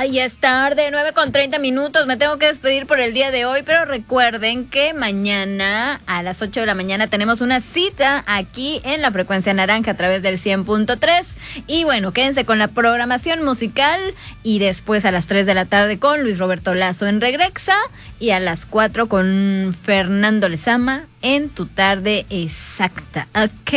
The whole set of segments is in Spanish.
Ay, es tarde, 9:30. Me tengo que despedir por el día de hoy, pero recuerden que mañana a las 8 de la mañana tenemos una cita aquí en la Frecuencia Naranja a través del 100.3. Y bueno, quédense con la programación musical y después a las 3 de la tarde con Luis Roberto Lazo en Regrexa y a las 4 con Fernando Lezama en Tu Tarde Exacta. ¿Ok?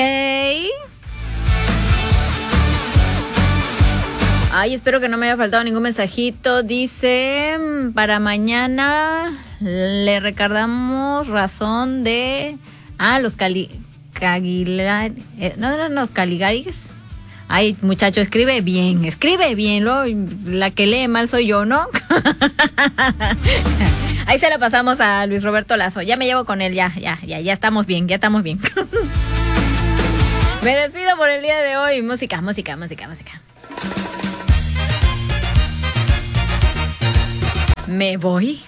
Ay, espero que no me haya faltado ningún mensajito. Dice, para mañana le recordamos razón de... los Caligaris. Ay, muchacho, escribe bien. La que lee mal soy yo, ¿no? Ahí se la pasamos a Luis Roberto Lazo. Ya me llevo con él, ya estamos bien. Me despido por el día de hoy. Música. Me voy.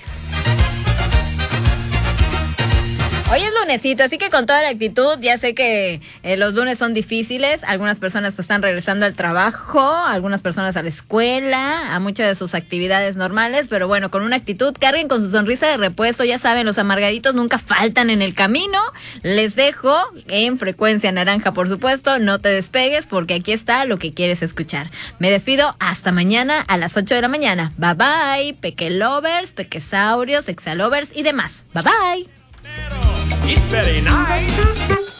Hoy es lunesito, así que con toda la actitud. Ya sé que los lunes son difíciles. Algunas personas pues están regresando al trabajo, algunas personas a la escuela, a muchas de sus actividades normales. Pero bueno, con una actitud, carguen con su sonrisa de repuesto. Ya saben, los amargaditos nunca faltan en el camino. Les dejo en Frecuencia Naranja, por supuesto. No te despegues porque aquí está lo que quieres escuchar. Me despido hasta mañana a las 8 de la mañana. Bye bye, pequelovers, pequesaurios, exalovers y demás. Bye bye. It's very nice.